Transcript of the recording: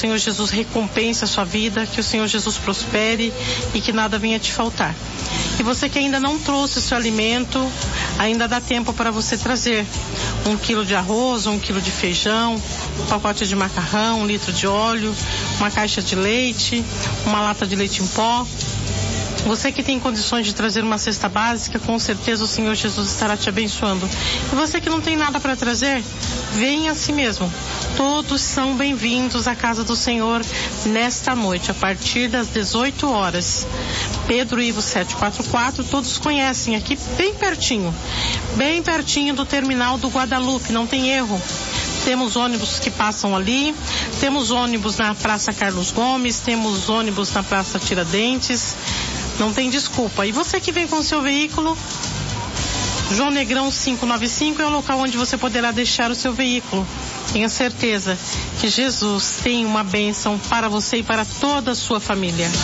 Senhor Jesus recompense a sua vida, que o Senhor Jesus prospere e que nada venha te faltar. E você que ainda não trouxe o seu alimento, ainda dá tempo para você trazer 1 quilo de arroz, 1 quilo de feijão, um pacote de macarrão, 1 litro de óleo, uma caixa de leite, uma lata de leite em pó. Você que tem condições de trazer uma cesta básica, com certeza o Senhor Jesus estará te abençoando. E você que não tem nada para trazer, venha assim mesmo. Todos são bem-vindos à casa do Senhor nesta noite, a partir das 18 horas. Pedro Ivo 744, todos conhecem, aqui bem pertinho do terminal do Guadalupe, não tem erro. Temos ônibus que passam ali, temos ônibus na Praça Carlos Gomes, temos ônibus na Praça Tiradentes, não tem desculpa. E você que vem com o seu veículo, João Negrão 595 é o local onde você poderá deixar o seu veículo. Tenha certeza que Jesus tem uma bênção para você e para toda a sua família.